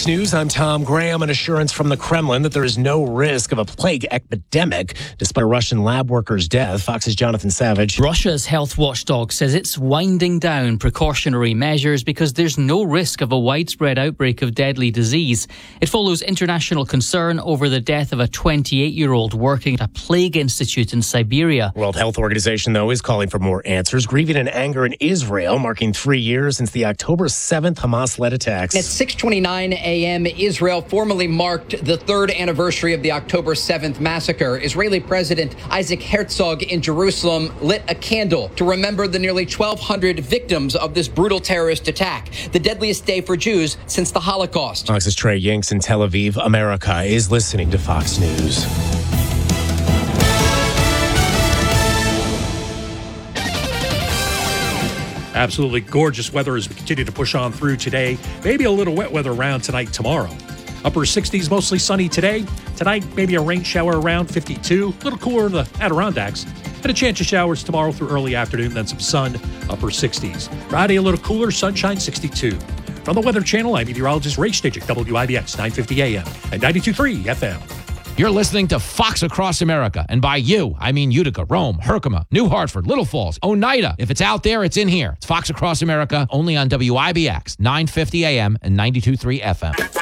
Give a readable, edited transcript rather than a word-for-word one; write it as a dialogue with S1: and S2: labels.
S1: Fox News, I'm Tom Graham. An assurance from the Kremlin that there is no risk of a plague epidemic despite a Russian lab worker's death. Fox's Jonathan Savage.
S2: Russia's health watchdog says it's winding down precautionary measures because there's no risk of a widespread outbreak of deadly disease. It follows international concern over the death of a 28-year-old working at a plague institute in Siberia.
S1: World Health Organization, though, is calling for more answers, grieving in anger in Israel, marking 3 years since the October 7th Hamas-led attacks.
S3: At 6:29 a.m., Israel formally marked the third anniversary of the October 7th massacre. Israeli President Isaac Herzog in Jerusalem lit a candle to remember the nearly 1,200 victims of this brutal terrorist attack, the deadliest day for Jews since the Holocaust.
S1: Fox's Trey Yinks in Tel Aviv. America is listening to Fox News.
S4: Absolutely gorgeous weather as we continue to push on through today. Maybe a little wet weather around tonight, tomorrow. Upper 60s, mostly sunny today. Tonight, maybe a rain shower around 52. A little cooler in the Adirondacks. And a chance of showers tomorrow through early afternoon, then some sun, upper 60s. Friday, a little cooler, sunshine, 62. From the Weather Channel, I'm meteorologist Ray Stitchick, WIBX, 950 AM and 92.3 FM.
S5: You're listening to Fox Across America. And by you, I mean Utica, Rome, Herkimer, New Hartford, Little Falls, Oneida. If it's out there, it's in here. It's Fox Across America, only on WIBX, 950 AM and 92.3 FM.